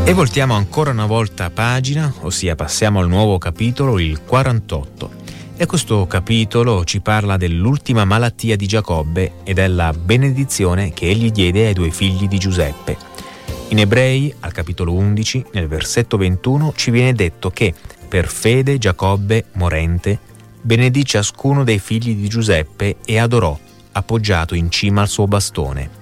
E voltiamo ancora una volta pagina, ossia passiamo al nuovo capitolo, il 48. E questo capitolo ci parla dell'ultima malattia di Giacobbe e della benedizione che egli diede ai due figli di Giuseppe. In Ebrei, al capitolo 11, nel versetto 21, ci viene detto che per fede Giacobbe, morente, benedì ciascuno dei figli di Giuseppe e adorò, appoggiato in cima al suo bastone.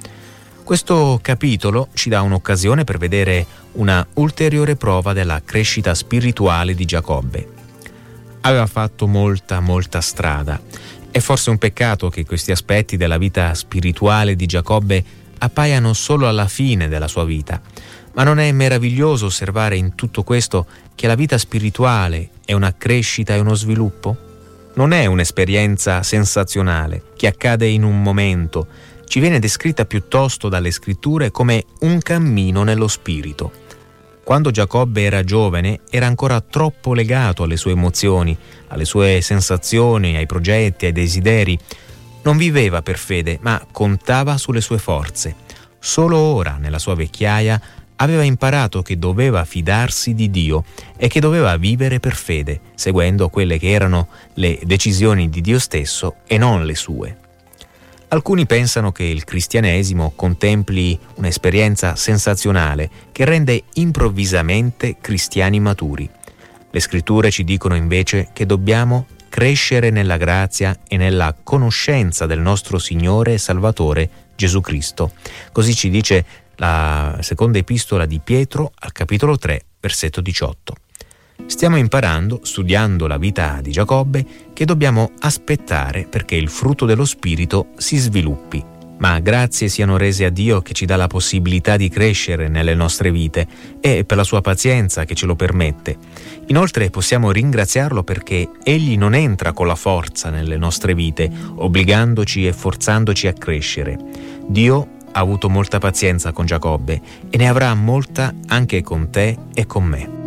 Questo capitolo ci dà un'occasione per vedere una ulteriore prova della crescita spirituale di Giacobbe. Aveva fatto molta strada. È forse un peccato che questi aspetti della vita spirituale di Giacobbe appaiano solo alla fine della sua vita, ma non è meraviglioso osservare in tutto questo che la vita spirituale è una crescita e uno sviluppo? Non è un'esperienza sensazionale che accade in un momento, ci viene descritta piuttosto dalle scritture come un cammino nello spirito. Quando Giacobbe era giovane era ancora troppo legato alle sue emozioni, alle sue sensazioni, ai progetti, ai desideri. Non viveva per fede, ma contava sulle sue forze. Solo ora, nella sua vecchiaia, aveva imparato che doveva fidarsi di Dio e che doveva vivere per fede, seguendo quelle che erano le decisioni di Dio stesso e non le sue. Alcuni pensano che il cristianesimo contempli un'esperienza sensazionale che rende improvvisamente cristiani maturi. Le scritture ci dicono invece che dobbiamo crescere nella grazia e nella conoscenza del nostro Signore e Salvatore Gesù Cristo. Così ci dice la seconda epistola di Pietro al capitolo 3, versetto 18. Stiamo imparando, studiando la vita di Giacobbe, che dobbiamo aspettare perché il frutto dello Spirito si sviluppi. Ma grazie siano rese a Dio che ci dà la possibilità di crescere nelle nostre vite e per la sua pazienza che ce lo permette. Inoltre possiamo ringraziarlo perché Egli non entra con la forza nelle nostre vite, obbligandoci e forzandoci a crescere. Dio ha avuto molta pazienza con Giacobbe e ne avrà molta anche con te e con me.